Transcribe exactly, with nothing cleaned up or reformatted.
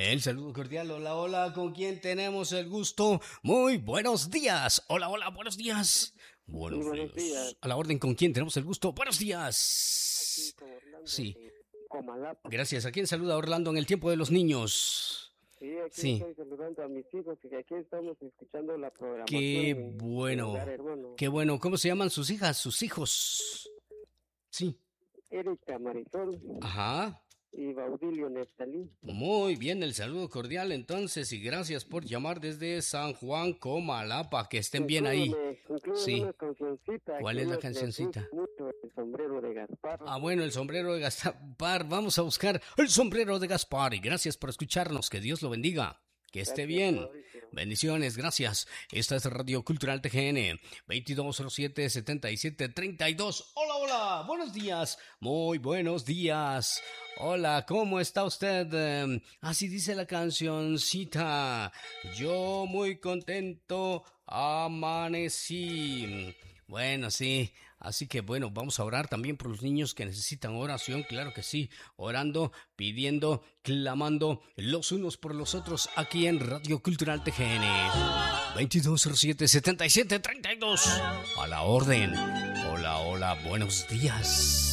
El saludo cordial, hola, hola, ¿con quién tenemos el gusto? Muy buenos días, hola, hola, buenos días. Buenos, buenos días. días. A la orden, ¿con quién tenemos el gusto? Buenos días. Aquí con Orlando Sí. de Comalapa. Gracias. ¿A quién saluda Orlando en el tiempo de los niños? Sí, aquí Sí. estoy saludando a mis hijos y aquí estamos escuchando la programación. Qué en- bueno, en Hogar Hermano. qué bueno. ¿Cómo se llaman sus hijas, sus hijos? Sí. Erika Marisol Ajá. y Baudilio Neftalí. Muy bien, el saludo cordial entonces y gracias por llamar desde San Juan Comalapa. Que estén bien ahí. Incluye Sí. una cancioncita. ¿Cuál que es la nos les cancioncita? gusta mucho, el sombrero de Gaspar. Ah, bueno, el sombrero de Gaspar. Vamos a buscar el sombrero de Gaspar. Y gracias por escucharnos. Que Dios lo bendiga. Que esté Gracias, bien. Mauricio. Bendiciones, gracias. Esta es Radio Cultural T G N, veintidós cero siete, setenta y siete treinta y dos. Hola, hola, buenos días. Muy buenos días. Hola, ¿cómo está usted? Eh, así dice la cancioncita. Yo muy contento amanecí. Bueno, sí. Así que bueno, vamos a orar también por los niños que necesitan oración, claro que sí, orando, pidiendo, clamando los unos por los otros aquí en Radio Cultural T G N. veintidós cero siete, setenta y siete treinta y dos. A la orden. Hola, hola, buenos días.